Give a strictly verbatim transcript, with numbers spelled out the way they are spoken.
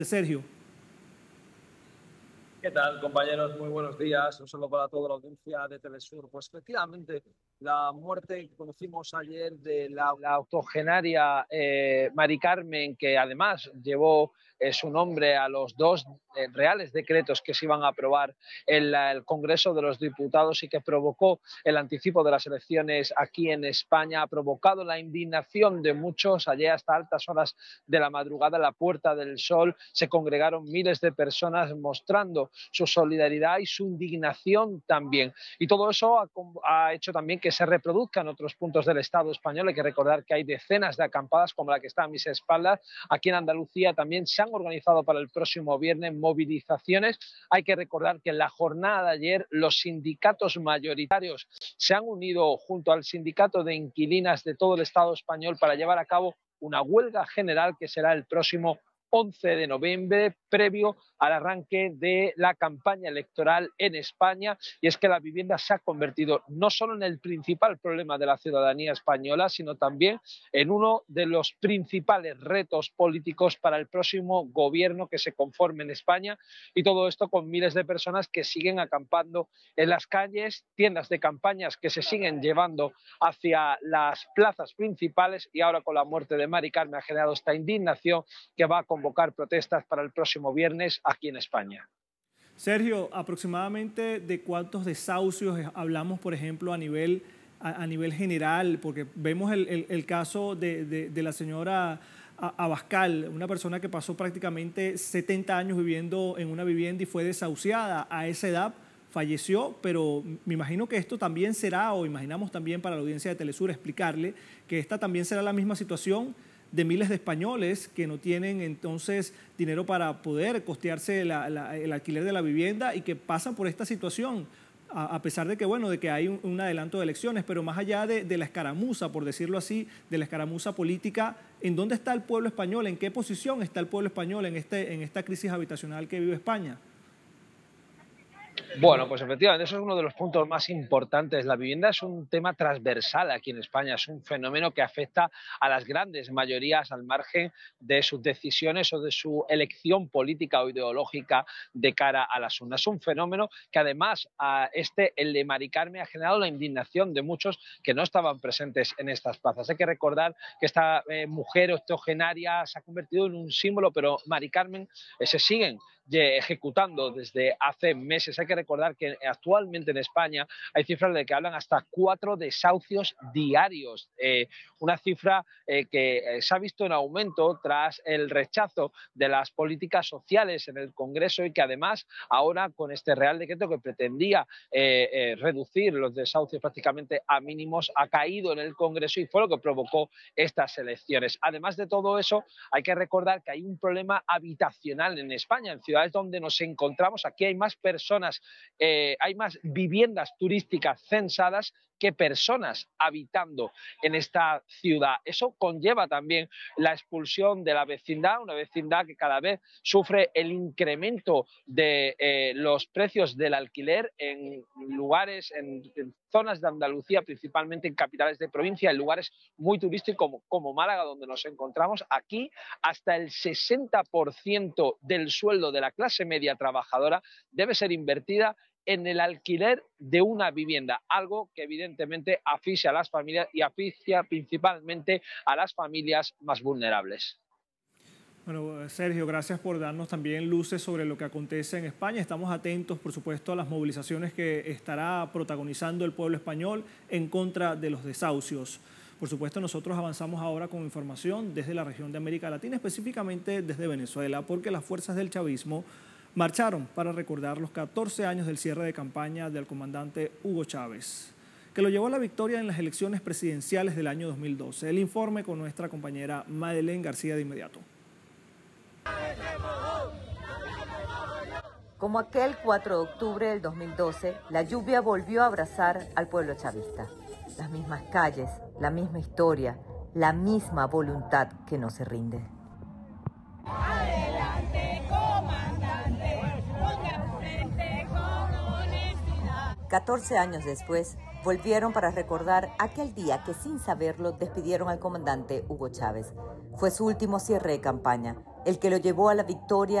Sergio. ¿Qué tal, compañeros? Muy buenos días. Un saludo para toda la audiencia de Telesur. Pues efectivamente, la muerte que conocimos ayer de la, la octogenaria eh, Mari Carmen, que además llevó eh, su nombre a los dos eh, reales decretos que se iban a aprobar en la, el Congreso de los Diputados y que provocó el anticipo de las elecciones aquí en España, ha provocado la indignación de muchos. Ayer hasta altas horas de la madrugada en la Puerta del Sol se congregaron miles de personas mostrando su solidaridad y su indignación también. Y todo eso ha, ha hecho también que se reproduzca en otros puntos del Estado español. Hay que recordar que hay decenas de acampadas como la que está a mis espaldas. Aquí en Andalucía también se han organizado para el próximo viernes movilizaciones. Hay que recordar que en la jornada de ayer los sindicatos mayoritarios se han unido junto al sindicato de inquilinas de todo el Estado español para llevar a cabo una huelga general que será el próximo once de noviembre, previo al arranque de la campaña electoral en España. Y es que la vivienda se ha convertido no solo en el principal problema de la ciudadanía española, sino también en uno de los principales retos políticos para el próximo gobierno que se conforme en España. Y todo esto con miles de personas que siguen acampando en las calles, tiendas de campañas que se siguen llevando hacia las plazas principales, y ahora con la muerte de Mari Carmen ha generado esta indignación que va a convocar protestas para el próximo viernes aquí en España. Sergio, aproximadamente de cuántos desahucios hablamos, por ejemplo, a nivel, a, a nivel general, porque vemos el, el, el caso de, de, de la señora Abascal, una persona que pasó prácticamente setenta años viviendo en una vivienda y fue desahuciada. A esa edad falleció, pero me imagino que esto también será, o imaginamos también para la audiencia de Telesur explicarle que esta también será la misma situación de miles de españoles que no tienen entonces dinero para poder costearse la, la, el alquiler de la vivienda y que pasan por esta situación, a, a pesar de que, bueno, de que hay un, un adelanto de elecciones, pero más allá de, de la escaramuza, por decirlo así, de la escaramuza política, ¿en dónde está el pueblo español? ¿En qué posición está el pueblo español en, este, en esta crisis habitacional que vive España? Bueno, pues efectivamente, eso es uno de los puntos más importantes. La vivienda es un tema transversal aquí en España, es un fenómeno que afecta a las grandes mayorías al margen de sus decisiones o de su elección política o ideológica de cara a las urnas. Es un fenómeno que además, a este, el de Mari Carmen, ha generado la indignación de muchos que no estaban presentes en estas plazas. Hay que recordar que esta eh, mujer octogenaria se ha convertido en un símbolo, pero Mari Carmen eh, se siguen ejecutando desde hace meses. Hay que recordar que actualmente en España hay cifras de que hablan hasta cuatro desahucios diarios, eh, una cifra eh, que se ha visto en aumento tras el rechazo de las políticas sociales en el Congreso y que además ahora con este Real Decreto que pretendía eh, eh, reducir los desahucios prácticamente a mínimos ha caído en el Congreso y fue lo que provocó estas elecciones. Además de todo eso, hay que recordar que hay un problema habitacional en España, en ciudades donde nos encontramos. Aquí hay más personas, eh, hay más viviendas turísticas censadas que personas habitando en esta ciudad. Eso conlleva también la expulsión de la vecindad, una vecindad que cada vez sufre el incremento de eh, los precios del alquiler en lugares, en, en zonas de Andalucía, principalmente en capitales de provincia, en lugares muy turísticos como, como Málaga, donde nos encontramos. Aquí hasta el sesenta por ciento del sueldo de la clase media trabajadora debe ser invertida en el alquiler de una vivienda, algo que evidentemente asfixia a las familias y asfixia principalmente a las familias más vulnerables. Bueno, Sergio, gracias por darnos también luces sobre lo que acontece en España. Estamos atentos, por supuesto, a las movilizaciones que estará protagonizando el pueblo español en contra de los desahucios. Por supuesto, nosotros avanzamos ahora con información desde la región de América Latina, específicamente desde Venezuela, porque las fuerzas del chavismo marcharon para recordar los catorce años del cierre de campaña del comandante Hugo Chávez, que lo llevó a la victoria en las elecciones presidenciales del año dos mil doce. El informe con nuestra compañera Madeleine García de inmediato. Como aquel cuatro de octubre del dos mil doce, la lluvia volvió a abrazar al pueblo chavista. Las mismas calles, la misma historia, la misma voluntad que no se rinde. Adelante, comandante, ponga frente con honestidad. catorce años después, volvieron para recordar aquel día que sin saberlo despidieron al comandante Hugo Chávez. Fue su último cierre de campaña, el que lo llevó a la victoria